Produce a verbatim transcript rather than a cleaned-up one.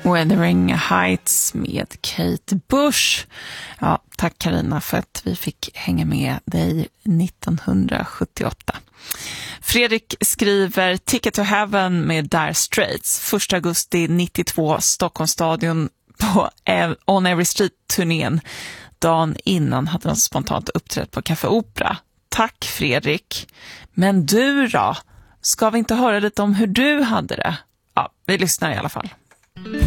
Wuthering Heights med Kate Bush. Ja, tack Carina för att vi fick hänga med dig nittonhundrasjuttioåtta. Fredrik skriver Ticket to Heaven med Dire Straits. första augusti nittiotvå, Stockholmsstadion på On Every Street-turnén. Dagen innan hade de spontant uppträtt på Café Opera. Tack Fredrik. Men du då? Ska vi inte höra lite om hur du hade det? Ja, vi lyssnar i alla fall.